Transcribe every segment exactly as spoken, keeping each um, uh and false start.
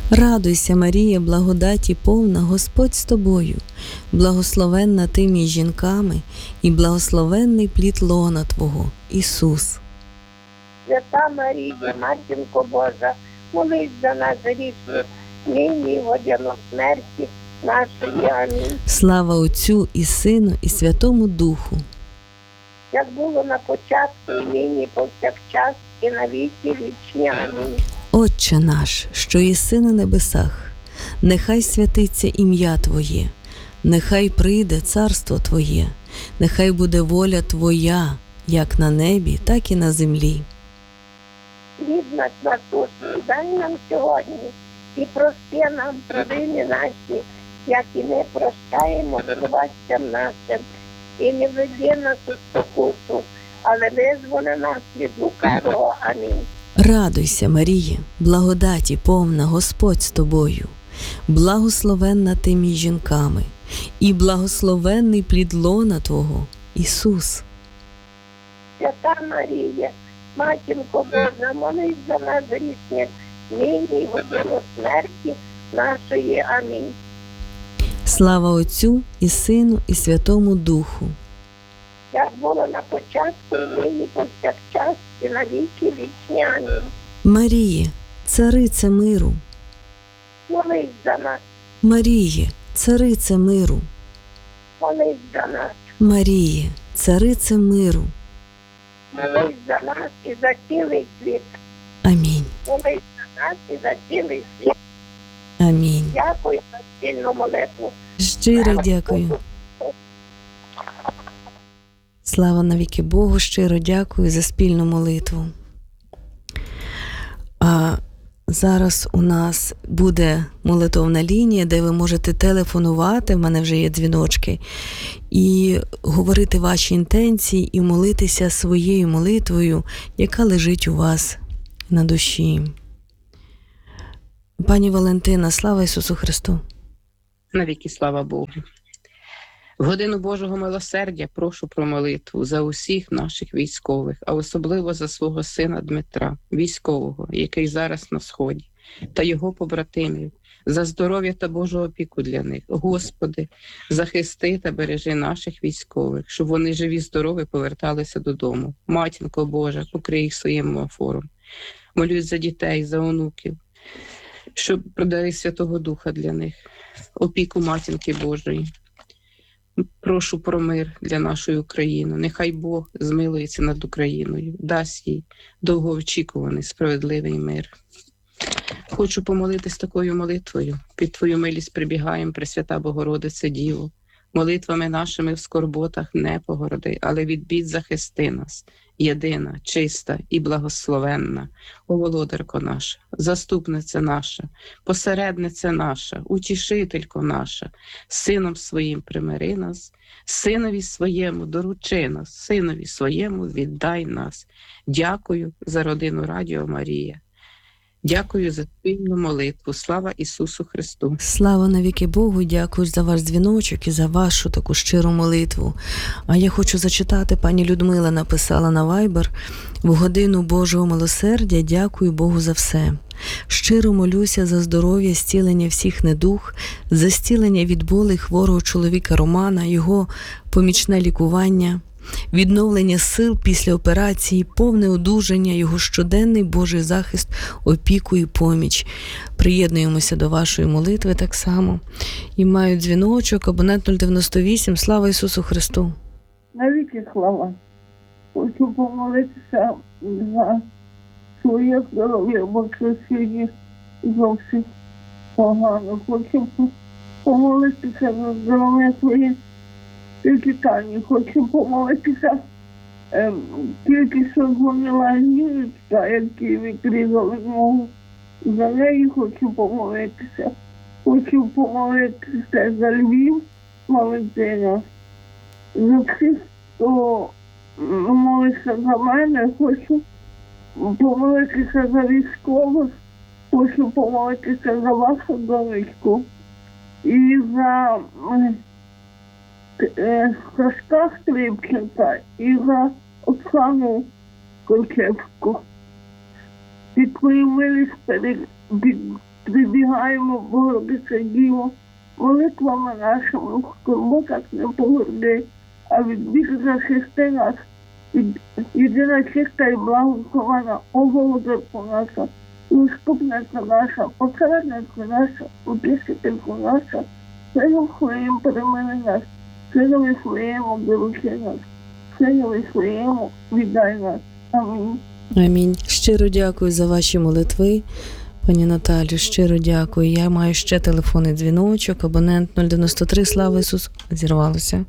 Радуйся, Марія, благодаті повна, Господь з тобою, благословенна ти між жінками, і благословенний плід лона Твого, Ісус. Свята Марія, Матінко Божа, молись за нас грішних, нині і в годину смерті нашої. Амінь. Слава Отцю і Сину, і Святому Духу. Як було на початку, і нині, і повсякчас, і на віки вічні. Амінь. Отче наш, що єси на небесах, нехай святиться ім'я Твоє, нехай прийде царство Твоє, нехай буде воля Твоя, як на небі, так і на землі. Хліб наш насущний дай нам сьогодні, і прости нам провини наші, як і ми прощаємо винуватцям нашим. І не веди нас у спокусу, але визволи нас від лукавого. Амінь. Радуйся, Марія, благодаті повна, Господь з тобою, благословенна ти між жінками, і благословенний плід лона Твого, Ісус. Свята Марія, Матінко Божа, молись за нас грішних, нині і в годину смерті нашої. Амінь. Слава Отцю і Сину, і Святому Духу. Як було на початку, і нині, і повсякчас, і на віки вічні. Амінь. Маріє, царице миру, Молись за нас, Маріє, царице миру, молись за нас, Маріє, царице миру. молись за нас і за цілий світ. Амінь. Молись за нас і за цілий світ. Амінь. Дякую за спільну молитву. Щиро дякую. Слава навіки Богу, щиро дякую за спільну молитву. А зараз у нас буде молитовна лінія, де ви можете телефонувати, в мене вже є дзвіночки, і говорити ваші інтенції, і молитися своєю молитвою, яка лежить у вас на душі. Пані Валентина, слава Ісусу Христу! Навіки слава Богу. В годину Божого милосердя прошу про молитву за усіх наших військових, а особливо за свого сина Дмитра, військового, який зараз на Сході, та його побратимів, за здоров'я та Божу опіку для них. Господи, захисти та бережи наших військових, щоб вони живі-здорові поверталися додому. Матінко Божа, покрий їх своїм мафором. Молюсь за дітей, за онуків, щоб продари Святого Духа для них, опіку Матінки Божої. Прошу про мир для нашої України. Нехай Бог змилується над Україною, дасть їй довгоочікуваний справедливий мир. Хочу помолитись такою молитвою. Під Твою милість прибігаємо, Пресвята Богородице Діво. Молитвами нашими в скорботах не погороди, але від бід захисти нас. Єдина, чиста і благословенна, о володарко наша, заступниця наша, посередниця наша, утішителько наша, сином своїм примири нас, синові своєму доручи нас, синові своєму віддай нас. Дякую за родину Радіо Марія. Дякую за спільну молитву. Слава Ісусу Христу! Слава навіки Богу, дякую за ваш дзвіночок і за вашу таку щиру молитву. А я хочу зачитати, пані Людмила написала на Вайбер: в годину Божого милосердя дякую Богу за все. Щиро молюся за здоров'я, зцілення всіх недуг, за зцілення від болей хворого чоловіка Романа, його помічне лікування, відновлення сил після операції, повне одужання, його щоденний Божий захист, опіку і поміч. Приєднуємося до вашої молитви так само. І маю дзвіночок, абонент нуль дев'яносто вісім. Слава Ісусу Христу! Навіки слава. Хочу помолитися за своє здоров'я, бо це сьогодні зовсім погано. Хочу помолитися за здоров'я своє. Тільки Тані, хочу помолитися, е, тільки що дзвонила Ніночка, який відрізали ногу. За неї хочу помолитися. Хочу помолитися за Львів, Валентина. За всіх, хто молиться за мене, хочу помолитися за військових, хочу помолитися за вашу донечку і за Сашка Стрибченка і за Оксану Кончевську. Під твою милість прибігаю Зберігаємо Богородице Діво, молитвами нашими в скорботах не погорди, а від бід захисти нас. Єдина чиста і благословена, о Володарку наша, заступниця наша, посередниця наша, утішителька наша, силу своїм перемени нас, силою своєму доручи нас, силою своєму віддай нас. Амінь. Амінь. Щиро дякую за ваші молитви, пані Наталю, щиро дякую. Я маю ще телефонний дзвіночок, абонент нуль дев'яносто три, слава Ісусу, зірвалося.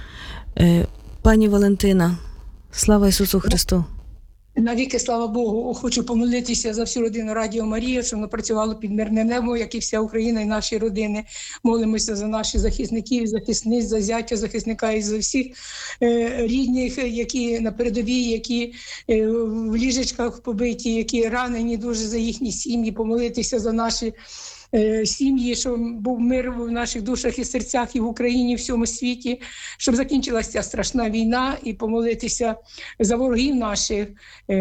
Е, пані Валентина, слава Ісусу Христу. Навіки, слава Богу, хочу помолитися за всю родину Радіо Марія, щоб воно працювало під мирним небом, як і вся Україна і наші родини. Молимося за наших захисників, захисниць, за зятя захисника і за всіх е, рідних, які на передовій, які е, в ліжечках побиті, які ранені дуже за їхні сім'ї, помолитися за наші сім'ї, щоб був мир в наших душах і серцях і в Україні, і в всьому світі, щоб закінчилася ця страшна війна, і помолитися за ворогів наших,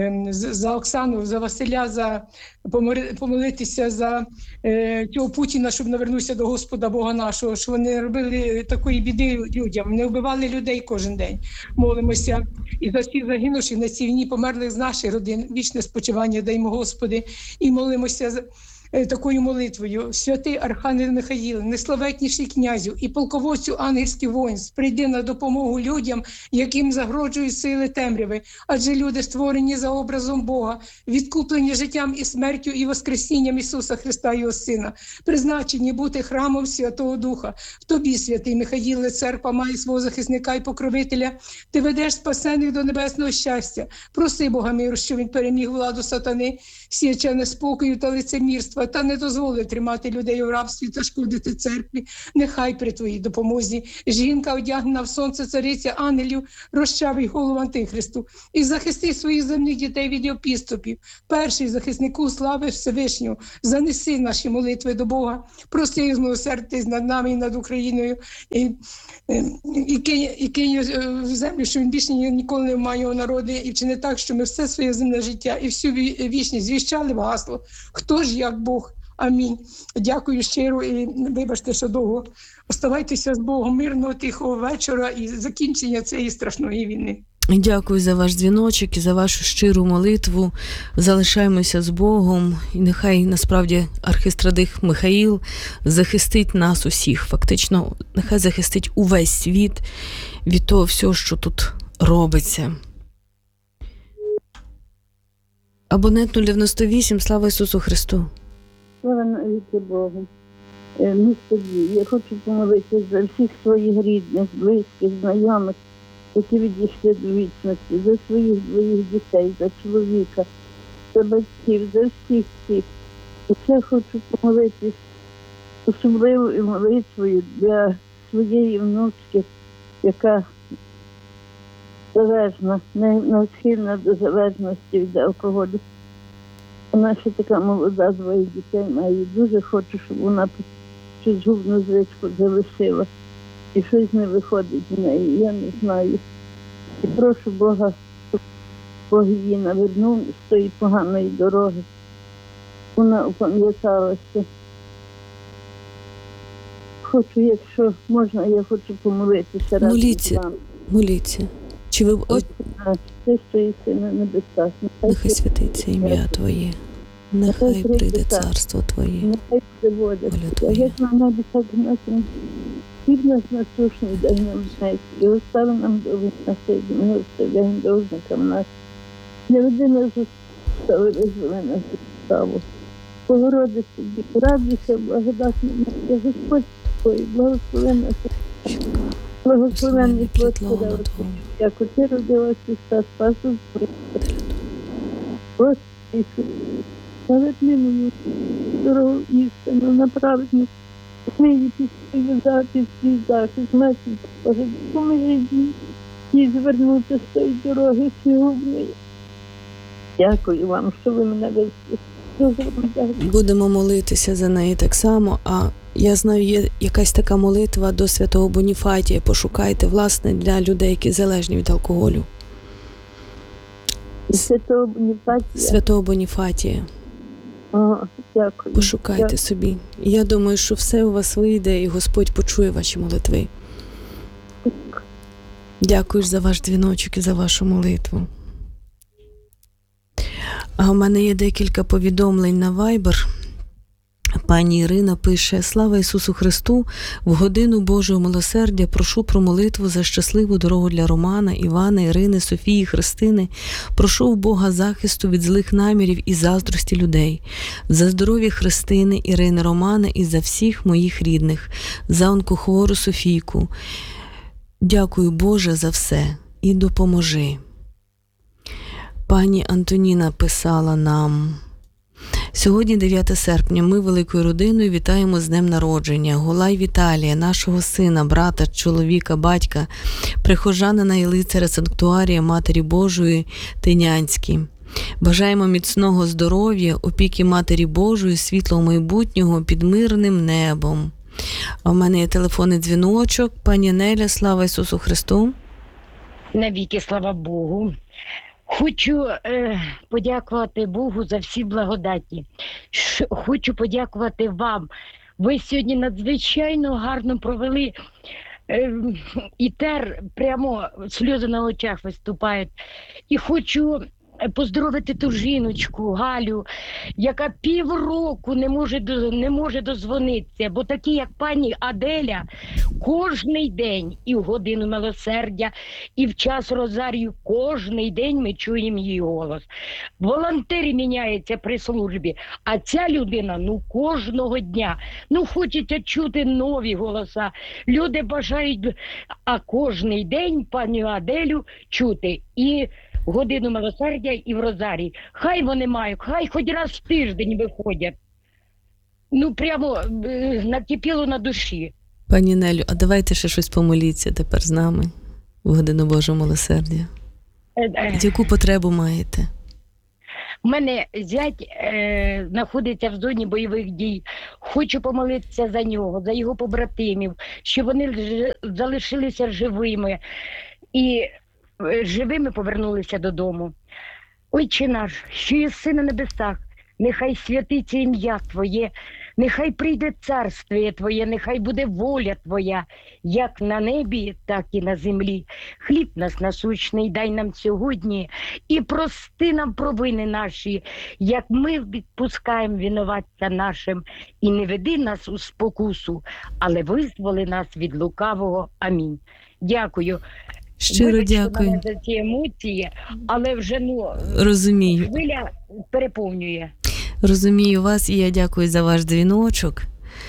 за Оксану, за Василя, за помолитися за цього Путіна, щоб навернувся до Господа Бога нашого, щоб вони не робили такої біди людям, не вбивали людей кожен день. Молимося і за всіх загинувших на цій війні, померлих з наших родин, вічне спочивання даймо, Господи, і молимося за такою молитвою: святий Архангел Михаїл, найславетніший князю і полководцю ангельських воїнств, прийди на допомогу людям, яким загрожують сили темряви, адже люди створені за образом Бога, відкуплені життям і смертю і воскресінням Ісуса Христа, Його Сина, призначені бути храмом Святого Духа. В тобі, святий Михаїле, церква має свого захисника і покровителя, ти ведеш спасених до небесного щастя. Проси Бога миру, щоб він переміг владу сатани, сіяча неспокою та лицемірства, та не дозволив тримати людей у рабстві та шкодити церкві. Нехай при твоїй допомозі жінка, одягнена в сонце, цариця ангелів, розчавить голову антихристу і захисти своїх земних дітей від його підступів. Перший захиснику слави Всевишнього, занеси наші молитви до Бога, проси змилосердитись над нами і над Україною, і, і, кинь, і кинь в землю, що він більше ніколи не має його народи, і вчини так, що ми все своє земне життя і всю вічність звіщали в гасло: хто ж як Бог. Амінь. Дякую щиро і вибачте, що довго. Оставайтеся з Богом, мирного, тихого вечора і закінчення цієї страшної війни. Дякую за ваш дзвіночок і за вашу щиру молитву. Залишаємося з Богом, і нехай насправді архистрадих Михаїл захистить нас усіх. Фактично, нехай захистить увесь світ від того всього, що тут робиться. Абонент нуль дев'яносто вісім, слава Ісусу Христу. Слава навіки Богу. Місто Дій, я хочу помолитися за всіх своїх рідних, близьких, знайомих, які відійшли до вічності, за своїх двоїх дітей, за чоловіка, за батьків, за всіх всіх. І ще хочу помолитися особливою молитвою для своєї внучки, яка залежна, не схильна до залежності від алкоголю. Вона ще така молода, двоє дітей має. Дуже хочу, щоб вона щось губну звичку залишила. І щось не виходить з неї, я не знаю. І прошу Бога, щоб Бог її навернув з тої поганої дороги. Вона опам'яталася. Хочу, якщо можна, я хочу помолитися разом Моліться. з вами. Моліться. Чи ви... О, Ти, що єси на небесах, нехай святиться ім'я Твоє, нехай прийде царство Твоє, нехай буде воля воля Твоя. Твоя. Як на небі, так і на землі. Хліб наш насущний дай нам знайти, і остави нам довгих наслідів, ми оставляємо довжникам нас. Не веди нас у справи, визволи нас від справу. Богородице, радуйся, благодатна Марія, Господь Твій, благословенна, благословенний плод подав, як ти родила Христа, спасу Твій. Господи Ісус, наверни мою дорогу істину, на праведність, сміють і свої свій захист, месяць, Боже, допоможи їй звернути з тої дороги сьогодні. Дякую вам, що ви мене вислухали. Будемо молитися за неї так само, а я знаю, є якась така молитва до святого Боніфатія. Пошукайте, власне, для людей, які залежні від алкоголю. Святого Боніфатія. Святого Боніфатія. Ага, дякую. Пошукайте Дякую. собі. Я думаю, що все у вас вийде, і Господь почує ваші молитви. Дякую за ваш дзвіночок і за вашу молитву. А у мене є декілька повідомлень на Viber. Пані Ірина пише: «Слава Ісусу Христу! В годину Божого милосердя прошу про молитву за щасливу дорогу для Романа, Івана, Ірини, Софії, Христини. Прошу у Бога захисту від злих намірів і заздрості людей. За здоров'я Христини, Ірини, Романа і за всіх моїх рідних. За онкохвору Софійку. Дякую, Боже, за все. І допоможи». Пані Антоніна писала нам: «Сьогодні дев'яте серпня. Ми великою родиною вітаємо з днем народження Гулай Віталія, нашого сина, брата, чоловіка, батька, прихожанина і лицаря Санктуарія Матері Божої Тинянській. Бажаємо міцного здоров'я, опіки Матері Божої, світлого майбутнього під мирним небом». А в мене є телефонний дзвіночок. Пані Неля, слава Ісусу Христу! Навіки слава Богу. Хочу е, подякувати Богу за всі благодаті. Ш, хочу подякувати вам. Ви сьогодні надзвичайно гарно провели е, ітер, прямо сльози на очах виступають. І хочу поздоровити ту жіночку Галю, яка півроку не може, не може дозвонитися, бо такі, як пані Аделя, кожний день і в годину милосердя, і в час розарію, кожний день ми чуємо її голос. Волонтери міняються при службі, а ця людина, ну, кожного дня, ну, хочеться чути нові голоса. Люди бажають, а кожний день пані Аделю чути і в годину милосердя, і в розарій. Хай вони мають, хай хоч раз в тиждень виходять. Ну, прямо е, накипіло на душі. Пані Нелю, а давайте ще щось помоліться тепер з нами в годину Божого милосердя. Е, е, Яку потребу маєте? У мене зять е, знаходиться в зоні бойових дій. Хочу помолитися за нього, за його побратимів, щоб вони ж, залишилися живими і е, живими повернулися додому. Отче наш, що єси на небесах, нехай святиться ім'я Твоє, нехай прийде царствіє Твоє, нехай буде воля Твоя, як на небі, так і на землі. Хліб нас насущний дай нам сьогодні, і прости нам провини наші, як ми відпускаємо винуватцям нашим, і не веди нас у спокусу, але визволи нас від лукавого. Амінь. Дякую. Щиро Вибачте дякую. мене за ці емоції, але вже, ну, Розумію. хвиля переповнює. Розумію вас, і я дякую за ваш дзвіночок.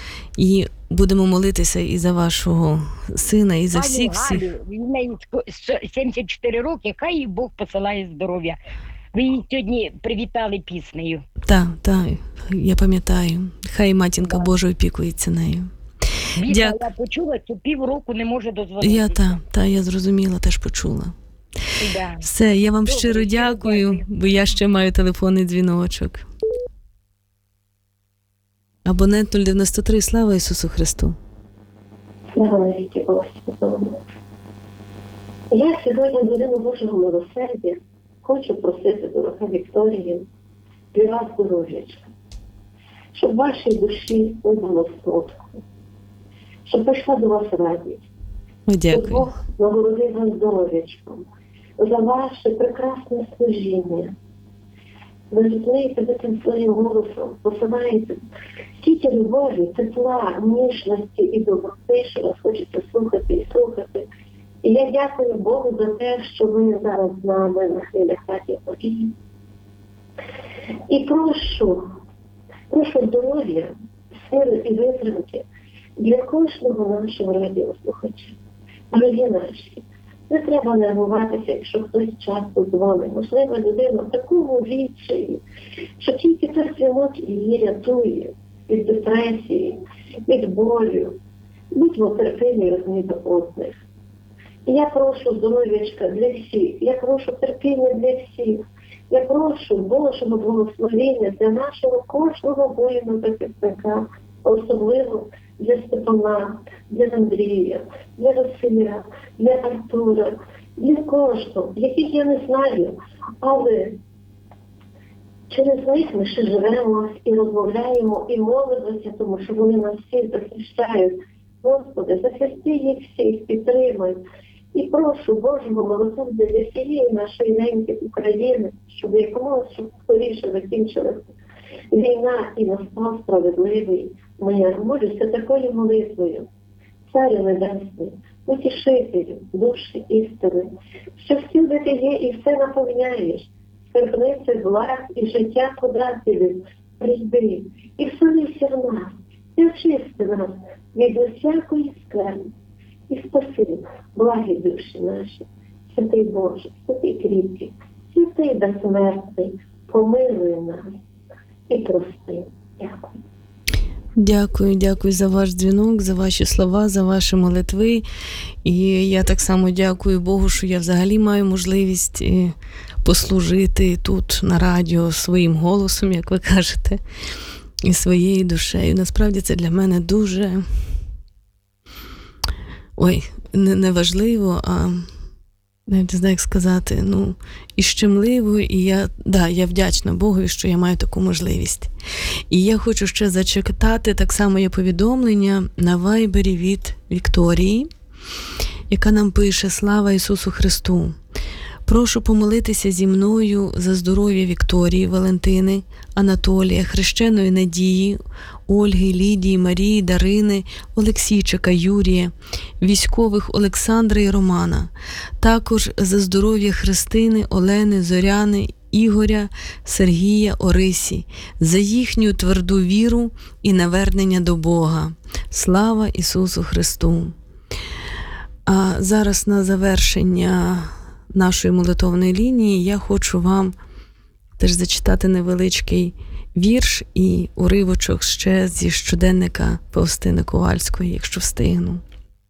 І будемо молитися і за вашого сина, і за всіх всіх. Галю, в неї сімдесят чотири роки, хай їй Бог посилає здоров'я. Ви її сьогодні привітали піснею. Так, так, я пам'ятаю. Хай матінка Божа опікується нею. Бідна, Дякую. я почула, що півроку не може дозвонитися. Я та, та, я зрозуміла, теж почула. Да. Все, я вам Добре, щиро щиро дякую, дякую. бо я ще маю телефонний дзвіночок. Абонент нуль дев'яносто три, слава Ісусу Христу. Слава навіки Господу. Я сьогодні в годину Божого милосердя хочу просити, дорога Вікторія, для вас здоров'ячка, щоб в вашій душі не було смутку, щоб прийшла до вас радість, О, щоб дякую. Бог нагородив вас здоров'ячком за ваше прекрасне служіння. Ви зупините ви цим своїм голосом, посилаєте стільки любові, тепла, ніжності і доброти, що вас хочеться слухати і слухати. І я дякую Богу за те, що ви зараз з нами на хвилях Радіо Марії. І прошу, прошу здоров'я, сили і витримки для кожного нашого радіослухача. Дорогі наші, не треба нервуватися, якщо хтось часто дзвонить. Можливо, людина в такому відчаї, що тільки цей дзвінок її рятує від депресії, від болю. Будьмо терпимі одні до одних. І я прошу здоров'ячка для всіх, я прошу терпіння для всіх. Я прошу Божого благословення для нашого кожного воїна-захисника, особливо для Степана, для Андрія, для Василя, для Артура, для кожного, яких я не знаю, але Через них ми ще живемо і розмовляємо, і молимося, тому що вони нас всіх захищають. Господи, захисти їх всіх, підтримай. І прошу Божого милосердя для всієї нашої неньки України, щоб якомога скоріше закінчилася війна і настав справедливий мир. Молюся такою молитвою. Царю Небесний, утішителю, душі істини, що всюди ти є і все наповняєш, скарбниці благ і життя подателів, прийди, і вселися в нас, і очисти нас від усякої скверни. І спаси благі душі наші, святий Боже, святий кріпкий, святий безсмертний, помилуй нас і прости. Дякую. Дякую, дякую за ваш дзвінок, за ваші слова, за ваші молитви. І я так само дякую Богу, що я взагалі маю можливість послужити тут на радіо своїм голосом, як ви кажете, і своєю душею. Насправді це для мене дуже, ой, не, не важливо, а навіть не знаю, як сказати, ну, і щемливо, і я, да, я вдячна Богові, що я маю таку можливість. І я хочу ще зачитати так само є повідомлення на вайбері від Вікторії, яка нам пише: «Слава Ісусу Христу! Прошу помолитися зі мною за здоров'я Вікторії, Валентини, Анатолія, хрещеної Надії, Ольги, Лідії, Марії, Дарини, Олексійчика, Юрія, військових Олександра і Романа, також за здоров'я Христини, Олени, Зоряни, Ігоря, Сергія, Орисі, за їхню тверду віру і навернення до Бога. Слава Ісусу Христу!» А зараз на завершення нашої молитовної лінії я хочу вам теж зачитати невеличкий вірш і уривочок ще зі щоденника Фаустини Ковальської, якщо встигну.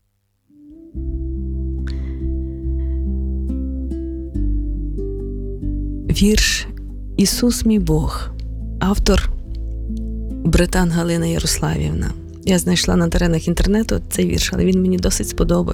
Вірш «Ісус мій Бог», автор Британ Галина Ярославівна. Я знайшла на теренах інтернету цей вірш, але він мені досить сподобався.